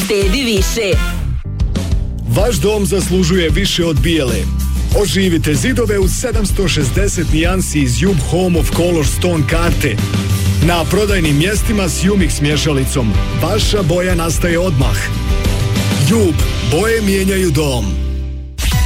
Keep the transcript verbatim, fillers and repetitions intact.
Bebi više. Vaš dom zaslužuje više od bijele. Oživite zidove u sedamsto šezdeset nijansi iz Jub Home of Color Stone karte. Na prodajnim mjestima s Umix mješalicom. Vaša boja nastaje odmah. Jub, boje mijenjaju dom.